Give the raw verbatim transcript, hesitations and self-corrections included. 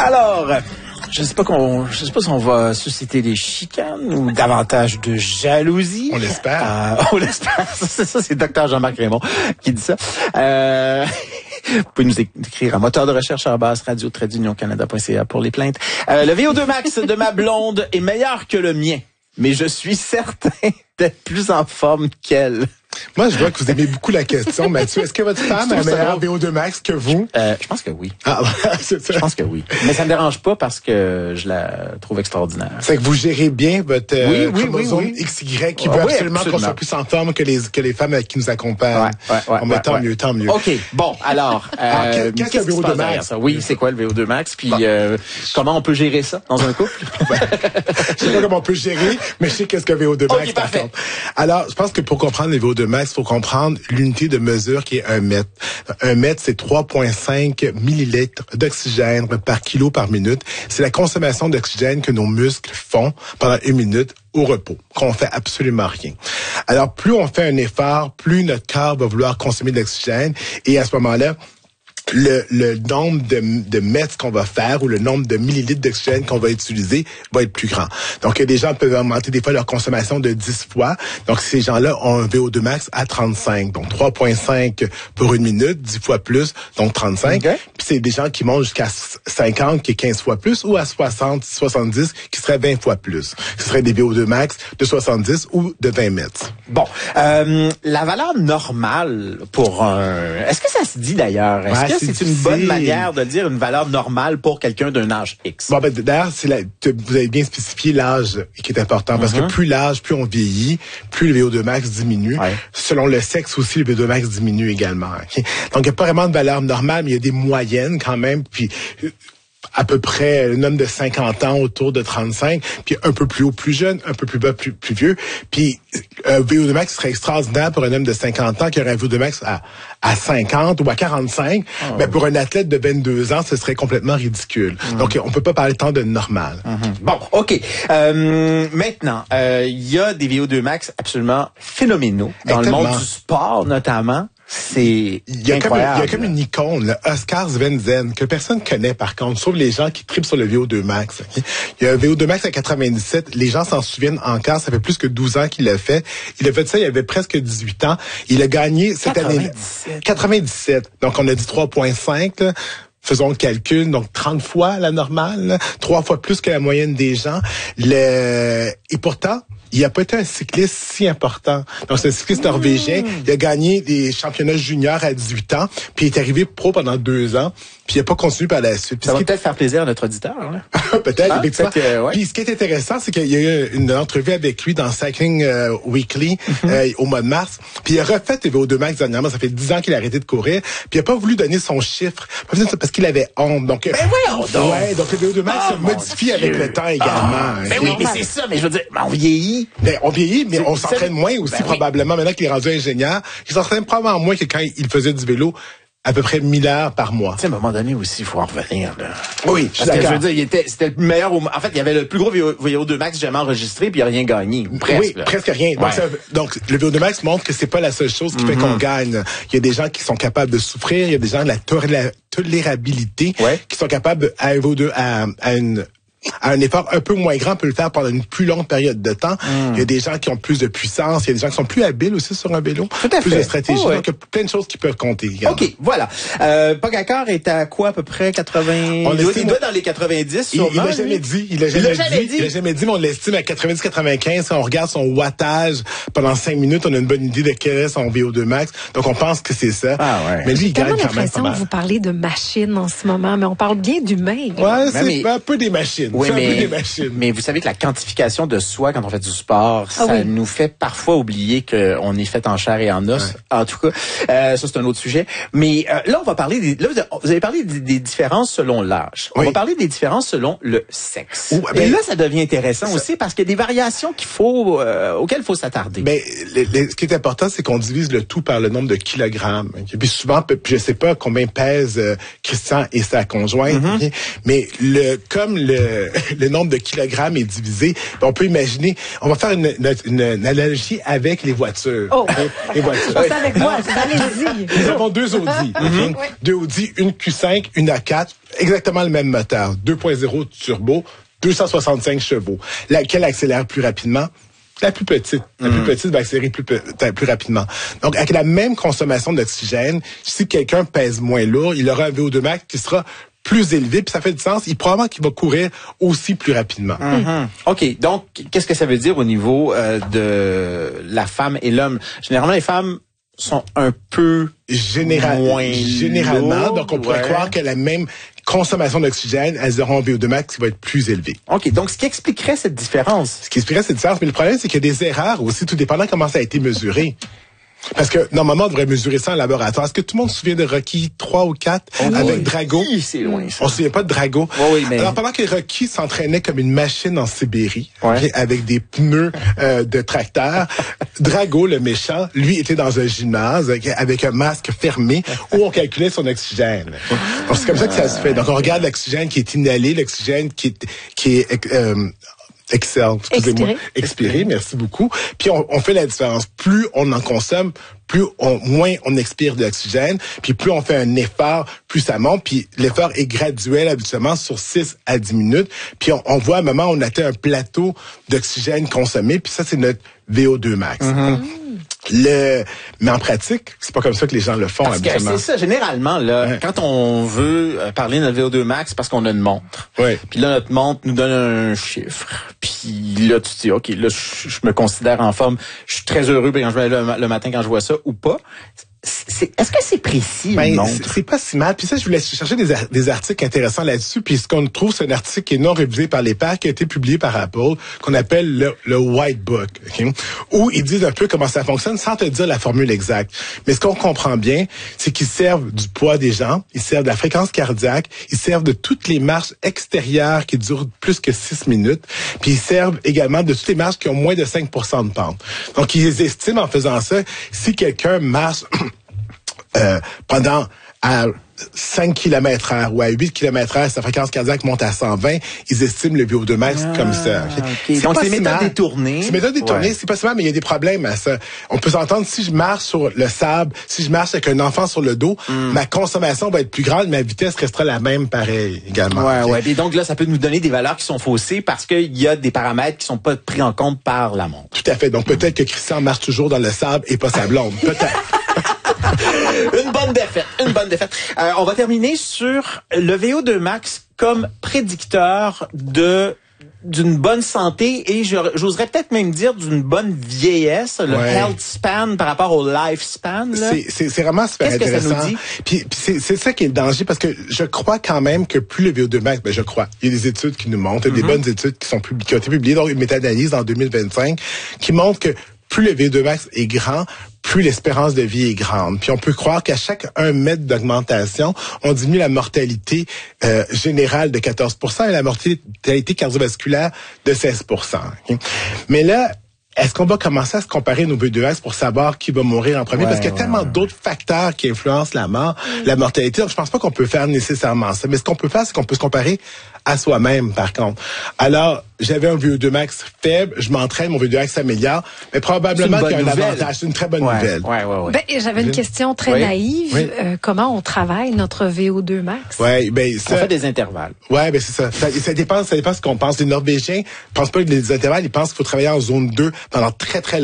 Alors, je sais pas qu'on, je sais pas si on va susciter des chicanes ou davantage de jalousie. On l'espère. Euh, on l'espère. C'est ça, c'est docteur Jean-Marc Raymond qui dit ça. Euh, Vous pouvez nous écrire à moteur de recherche à base radio trait d'union canada point c a pour les plaintes. Euh, le V O deux max de ma blonde est meilleur que le mien, mais je suis certain d'être plus en forme qu'elle. Moi, je vois que vous aimez beaucoup la question, Mathieu. Est-ce que votre femme a un meilleur V O deux max que vous? Euh, je pense que oui. Ah, c'est ça. Je pense que oui. Mais ça me dérange pas parce que je la trouve extraordinaire. C'est que vous gérez bien votre oui, euh, oui, chromosome oui, oui. X Y qui Ah, veut oui, absolument, absolument qu'on soit plus en forme que les, que les femmes qui nous accompagnent. Ouais, ouais, ouais, on met ouais, tant ouais. mieux, tant mieux. OK. Bon, alors, euh, alors qu'est-ce, qu'est-ce que le V O deux max? Ça? Oui, c'est quoi le V O deux max? Puis, euh, comment on peut gérer ça dans un couple? Je sais pas comment on peut gérer, mais je sais qu'est-ce que V O deux max, okay, par parfait. contre. Alors, je pense que pour comprendre le V O deux max, il faut comprendre l'unité de mesure qui est un mètre. Un mètre, c'est trois virgule cinq millilitres d'oxygène par kilo par minute. C'est la consommation d'oxygène que nos muscles font pendant une minute au repos, qu'on fait absolument rien. Alors, plus on fait un effort, plus notre corps va vouloir consommer de l'oxygène, et à ce moment-là, Le, le nombre de, de mètres qu'on va faire ou le nombre de millilitres d'oxygène qu'on va utiliser va être plus grand. Donc, des gens peuvent augmenter des fois leur consommation de dix fois. Donc, ces gens-là ont un V O deux max à trente-cinq. Donc, trois virgule cinq pour une minute, dix fois plus, donc trente-cinq. Okay. Puis, c'est des gens qui montent jusqu'à cinquante, qui est quinze fois plus, ou à soixante, soixante-dix, qui serait vingt fois plus. Ce serait des V O deux max de soixante-dix ou de vingt mètres. Bon, euh, la valeur normale pour un... Est-ce que ça se dit d'ailleurs? Est-ce ouais, que c'est, c'est une bonne manière de dire une valeur normale pour quelqu'un d'un âge X? Bon, ben, d'ailleurs, c'est la, vous avez bien spécifié l'âge qui est important, parce mm-hmm. que plus l'âge, plus on vieillit, plus le V O deux max diminue. Ouais. Selon le sexe aussi, le V O deux max diminue également. Okay? Donc, il n'y a pas vraiment de valeur normale, mais il y a des moyennes quand même. Puis, à peu près un homme de cinquante ans autour de trente-cinq, puis un peu plus haut, plus jeune, un peu plus bas, plus, plus vieux. Puis un V O deux max serait extraordinaire pour un homme de cinquante ans qui aurait un V O deux max à, à cinquante ou à quarante-cinq. Oh. Mais pour un athlète de vingt-deux ans, ce serait complètement ridicule. Mm. Donc, on peut pas parler tant de normal. Mm-hmm. Bon, OK. Euh, maintenant, il euh, y a des V O deux max absolument phénoménaux dans et le tellement. monde du sport, notamment. C'est il y a comme il y a comme une icône, le Oscar Svensson, que personne connaît par contre, sauf les gens qui tripent sur le V O deux max. Okay? Il y a un V O deux max à quatre-vingt-dix-sept, les gens s'en souviennent encore, ça fait plus que douze ans qu'il l'a fait. Il a fait ça, il avait presque dix-huit ans. Il a gagné cette année quatre-vingt-dix-sept. Donc on a dit trois virgule cinq là. Faisons le calcul, donc trente fois la normale, trois fois plus que la moyenne des gens. Le et pourtant il n'a pas été un cycliste si important. Donc, c'est un cycliste norvégien. Mmh. Il a gagné des championnats juniors à dix-huit ans, puis il est arrivé pro pendant deux ans, puis il n'a pas continué par la suite. Puis ça va qui... peut-être faire plaisir à notre auditeur. Là. peut-être, ah, effectivement. Peut-être, euh, ouais. Puis ce qui est intéressant, c'est qu'il y a eu une entrevue avec lui dans Cycling euh, Weekly mmh. euh, au mois de mars, puis il a refait le V O deux max dernièrement. Ça fait dix ans qu'il a arrêté de courir, puis il n'a pas voulu donner son chiffre parce qu'il avait honte. Donc, mais voyons donc! Ouais, donc le V O deux max oh, se modifie Dieu. avec le temps également. Ah, mais oui, mais c'est ça. Mais je veux dire, on vieillit. Ben, on vieillit, mais on s'entraîne moins aussi, ben probablement. Oui. Maintenant qu'il est rendu ingénieur, il s'entraîne probablement moins que quand il faisait du vélo, à peu près mille heures par mois. Tu sais, à un moment donné aussi, il faut en revenir, là. Oui, je Parce que je veux dire, il était, c'était le meilleur, au, en fait, il y avait le plus gros V O deux max jamais enregistré, puis il n'a rien gagné. Presque. Oui, là. presque rien. Donc, ouais. ça, donc, le V O deux max montre que c'est pas la seule chose qui mm-hmm. fait qu'on gagne. Il y a des gens qui sont capables de souffrir, il y a des gens de la tolérabilité ouais. qui sont capables à un V O deux, à, à une, à un effort un peu moins grand, peut le faire pendant une plus longue période de temps. Mm. Il y a des gens qui ont plus de puissance, il y a des gens qui sont plus habiles aussi sur un vélo, Tout à plus fait. de stratégie, oh, ouais. donc il y a plein de choses qui peuvent compter. Également. OK, voilà. Euh, Pogacar est à quoi à peu près quatre-vingts On il, doit, il doit dans les quatre-vingt-dix sûrement. Il l'a jamais dit, il l'a jamais, jamais dit, il l'a jamais dit, mais on l'estime à quatre-vingt-dix quatre-vingt-quinze. Quand on regarde son wattage pendant cinq minutes, on a une bonne idée de quel est son V O deux max. Donc on pense que c'est ça. Ah ouais. Mais lui, il gagne quand même pas mal. J'ai l'impression que vous parlez de machines en ce moment, mais on parle bien d'humains. Ouais, c'est mais, un peu des machines. Oui, c'est mais, un peu des machines. Mais vous savez que la quantification de soi quand on fait du sport, ah, ça oui. nous fait parfois oublier qu'on est fait en chair et en os. Ouais. En tout cas, euh, ça c'est un autre sujet. Mais euh, là, on va parler des, là, vous avez parlé des, des différences selon l'âge. On oui. va parler des différences selon le sexe. Ouh, ben, et là, ça devient intéressant ça, aussi parce qu'il y a des variations qu'il faut, euh, auxquelles il faut s'attarder. Ben, le, le, ce qui est important, c'est qu'on divise le tout par le nombre de kilogrammes. Et puis souvent, puis je sais pas combien pèse euh, Christian et sa conjointe, mm-hmm. okay? mais le comme le, le nombre de kilogrammes est divisé, on peut imaginer, on va faire une, une, une, une analogie avec les voitures. Oh, okay? Les voitures. Je avec moi, allez-y. Nous avons deux Audi, okay? oui. deux Audi, une Q cinq, une A quatre. exactement le même moteur, deux point zéro turbo, deux cent soixante-cinq chevaux. Laquelle accélère plus rapidement? La plus petite. La mm. plus petite va accélérer plus, plus rapidement. Donc, avec la même consommation d'oxygène, si quelqu'un pèse moins lourd, il aura un V O deux max qui sera plus élevé, puis ça fait du sens. Il probablement qu'il va courir aussi plus rapidement. Mm-hmm. OK. Donc, qu'est-ce que ça veut dire au niveau euh, de la femme et l'homme? Généralement, les femmes sont un peu Général, moins généralement. lourdes, donc, on pourrait ouais. croire que la même consommation d'oxygène, elles auront un V O deux max qui va être plus élevé. OK. Donc, ce qui expliquerait cette différence. Ce qui expliquerait cette différence. Mais le problème, c'est qu'il y a des erreurs aussi, tout dépendant comment ça a été mesuré. Parce que, normalement, on devrait mesurer ça en laboratoire. Est-ce que tout le monde se souvient de Rocky trois ou quatre oh, avec oui. Drago? Oui, c'est loin, ça. On se souvient pas de Drago. Oh, oui, mais... Alors, pendant que Rocky s'entraînait comme une machine en Sibérie, ouais. okay, avec des pneus euh, de tracteur, Drago, le méchant, lui, était dans un gymnase avec, avec un masque fermé où on calculait son oxygène. Donc, c'est comme ça que ça se fait. Donc, on regarde l'oxygène qui est inhalé, l'oxygène qui est... Qui est euh, Excel, excusez-moi. Expiré. Expiré, merci beaucoup. Puis on, on fait la différence. Plus on en consomme, plus on, moins on expire de l'oxygène. Puis plus on fait un effort, plus ça monte. Puis l'effort est graduel habituellement sur six à dix minutes. Puis on, on voit à un moment où on atteint un plateau d'oxygène consommé. Puis ça, c'est notre V O deux max. Mm-hmm. Le, mais en pratique, c'est pas comme ça que les gens le font parce habituellement. Que c'est ça, généralement, là, ouais. quand on veut parler de notre V O deux max, parce qu'on a une montre. Ouais. Puis là, notre montre nous donne un chiffre. Puis là, tu te dis, OK, là, je, je me considère en forme. Je suis très heureux quand je vais le, le matin quand je vois ça ou pas. C'est, est-ce que c'est précis, ben, une montre? C'est, c'est pas si mal. Puis ça, je voulais chercher des, des articles intéressants là-dessus. Puis ce qu'on trouve, c'est un article qui est non révisé par les pairs, qui a été publié par Apple, qu'on appelle le, le White Book, okay? Où ils disent un peu comment ça fonctionne sans te dire la formule exacte. Mais ce qu'on comprend bien, c'est qu'ils servent du poids des gens, ils servent de la fréquence cardiaque, ils servent de toutes les marches extérieures qui durent plus que six minutes, puis ils servent également de toutes les marches qui ont moins de cinq pour cent de pente. Donc, ils estiment en faisant ça, si quelqu'un marche Euh, pendant à cinq kilomètres heure ou à huit kilomètres heure, sa fréquence cardiaque monte à cent vingt, ils estiment le V O deux max ah, comme ça. Okay? Okay. Donc, c'est méthode détournée. C'est méthode détournée, ouais. c'est pas seulement, mais il y a des problèmes à ça. On peut s'entendre, si je marche sur le sable, si je marche avec un enfant sur le dos, mm. ma consommation va être plus grande, ma vitesse restera la même pareil également. Ouais, okay? ouais. Et donc là, ça peut nous donner des valeurs qui sont faussées parce qu'il y a des paramètres qui sont pas pris en compte par la montre. Tout à fait. Donc, peut-être que Christian marche toujours dans le sable et pas sa blonde. Peut-être. Une bonne défaite, une bonne défaite. Euh, on va terminer sur le V O deux max comme prédicteur de d'une bonne santé et j'oserais peut-être même dire d'une bonne vieillesse, le ouais. health span par rapport au lifespan. C'est, c'est, c'est vraiment super Qu'est-ce intéressant. Que ça nous dit? Puis, puis c'est, c'est ça qui est le danger parce que je crois quand même que plus le V O deux max, ben je crois, il y a des études qui nous montrent, mm-hmm. des bonnes études qui sont publiées, qui ont été publiées, donc une méta-analyse en deux mille vingt-cinq qui montre que plus le V O deux max est grand, plus l'espérance de vie est grande. Puis on peut croire qu'à chaque un mètre d'augmentation, on diminue la mortalité euh, générale de quatorze pour cent et la mortalité cardiovasculaire de seize pour cent. Okay? Mais là, est-ce qu'on va commencer à se comparer nos V O deux max pour savoir qui va mourir en premier? Ouais, Parce qu'il y a ouais, tellement ouais. d'autres facteurs qui influencent la mort, la mortalité. Donc, je pense pas qu'on peut faire nécessairement ça. Mais ce qu'on peut faire, c'est qu'on peut se comparer à soi-même, par contre. Alors, j'avais un V O deux max faible, je m'entraîne, mon V O deux max s'améliore, mais probablement qu'il y a un nouvelle. avantage. C'est une très bonne ouais, nouvelle. Ouais, ouais, ouais. Ben, j'avais une question très oui. naïve. Oui. Euh, comment on travaille notre V O deux max? Ouais, ben, ça, on fait des intervalles. Ouais, ben c'est ça. Ça, ça dépend, ça dépend ce qu'on pense. Les Norvégiens pensent pas que les intervalles, ils pensent qu'il faut travailler en zone deux pendant très, très